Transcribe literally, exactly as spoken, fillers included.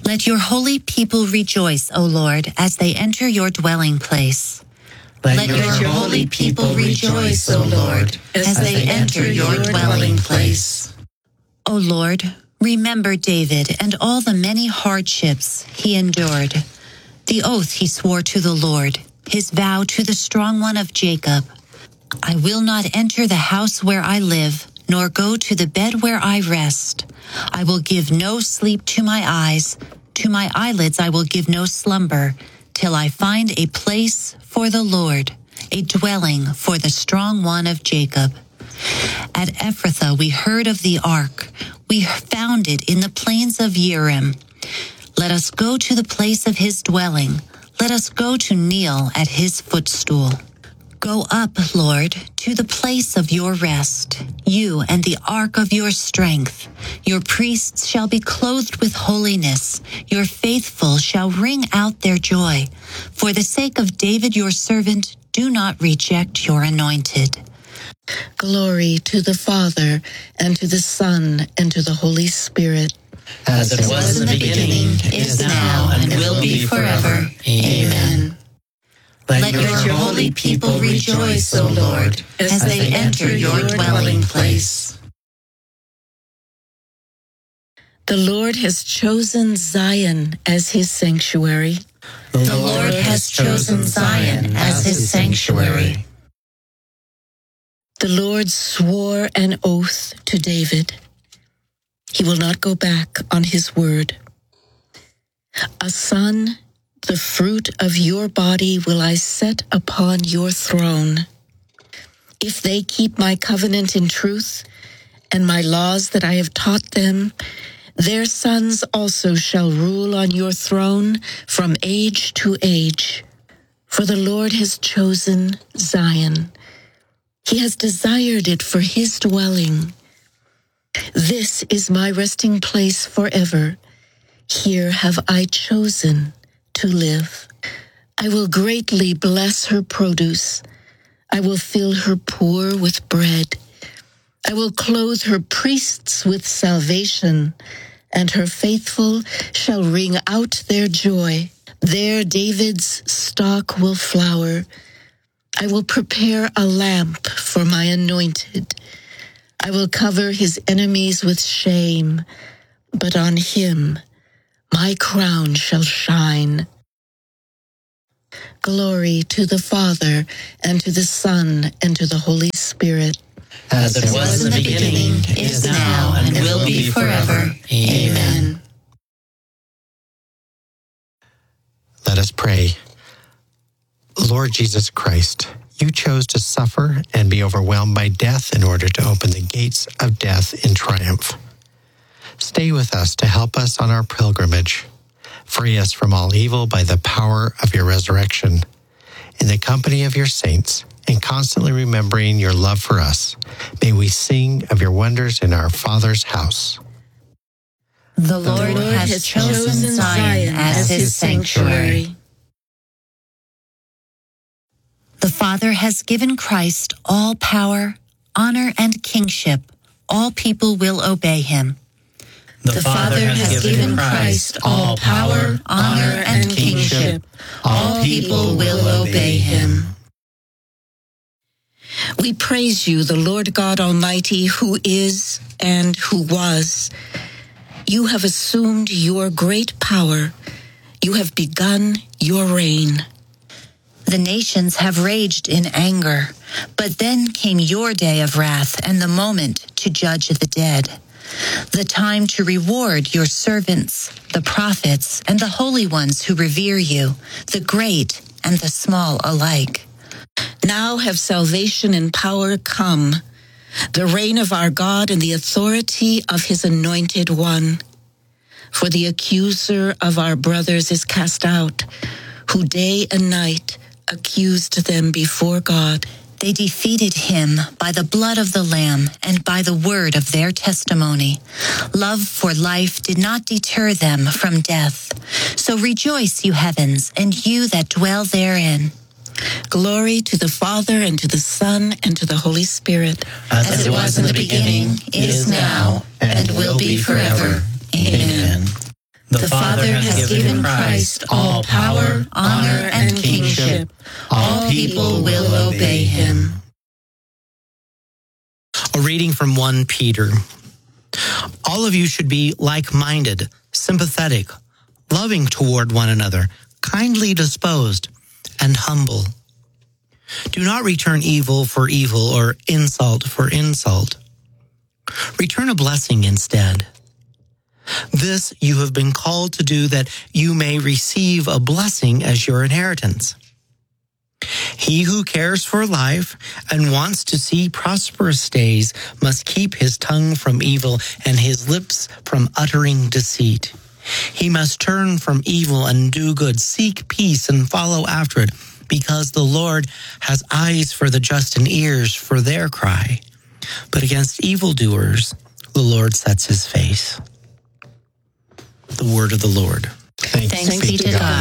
Let your holy people rejoice, O Lord, as they enter your dwelling place. Let, Let your, your holy people rejoice, O Lord, as they enter your dwelling place. O Lord, remember David and all the many hardships he endured, the oath he swore to the Lord, his vow to the strong one of Jacob. I will not enter the house where I live, nor go to the bed where I rest. I will give no sleep to my eyes, to my eyelids I will give no slumber, till I find a place for the Lord, a dwelling for the strong one of Jacob. At Ephrathah we heard of the ark. We found it in the plains of Yerim. Let us go to the place of his dwelling. Let us go to kneel at his footstool. Go up, Lord, to the place of your rest, you and the ark of your strength. Your priests shall be clothed with holiness. Your faithful shall ring out their joy. For the sake of David your servant, do not reject your anointed. Glory to the Father, and to the Son, and to the Holy Spirit. As it was in the beginning, is now, and will be forever. Amen. Let your holy people rejoice, O Lord, as they enter your dwelling place. The Lord has chosen Zion as his sanctuary. The Lord has chosen Zion as his sanctuary. The Lord swore an oath to David. He will not go back on his word. A son, the fruit of your body, will I set upon your throne. If they keep my covenant in truth and my laws that I have taught them, their sons also shall rule on your throne from age to age. For the Lord has chosen Zion. He has desired it for his dwelling. This is my resting place forever. Here have I chosen to live. I will greatly bless her produce. I will fill her poor with bread. I will clothe her priests with salvation, and her faithful shall ring out their joy. There David's stock will flower. I will prepare a lamp for my anointed. I will cover his enemies with shame, but on him my crown shall shine. Glory to the Father, and to the Son, and to the Holy Spirit. As it was in the beginning, is now, and will be forever. Amen. Let us pray. Lord Jesus Christ, you chose to suffer and be overwhelmed by death in order to open the gates of death in triumph. Stay with us to help us on our pilgrimage. Free us from all evil by the power of your resurrection. In the company of your saints, and constantly remembering your love for us, may we sing of your wonders in our Father's house. The Lord, the Lord has, has chosen Zion as his sanctuary. The Father has given Christ all power, honor, and kingship. All people will obey him. The, the Father has given Christ all power, honor, and kingship. All people will obey him. We praise you, the Lord God Almighty, who is and who was. You have assumed your great power. You have begun your reign. The nations have raged in anger, but then came your day of wrath and the moment to judge the dead. The time to reward your servants, the prophets, and the holy ones who revere you, the great and the small alike. Now have salvation and power come, the reign of our God and the authority of his anointed one. For the accuser of our brothers is cast out, who day and night accused them before God. They defeated him by the blood of the Lamb and by the word of their testimony. Love for life did not deter them from death. So rejoice, you heavens, and you that dwell therein. Glory to the Father, and to the Son, and to the Holy Spirit. As, As it was in the beginning, is now, and will be forever. Amen. The Father has given Christ all power, honor, and kingship. All people will obey him. A reading from First Peter. All of you should be like-minded, sympathetic, loving toward one another, kindly disposed, and humble. Do not return evil for evil or insult for insult. Return a blessing instead. This you have been called to do that you may receive a blessing as your inheritance. He who cares for life and wants to see prosperous days must keep his tongue from evil and his lips from uttering deceit. He must turn from evil and do good, seek peace and follow after it, because the Lord has eyes for the just and ears for their cry. But against evildoers, the Lord sets his face. The word of the Lord. Thanks, Thanks be to God.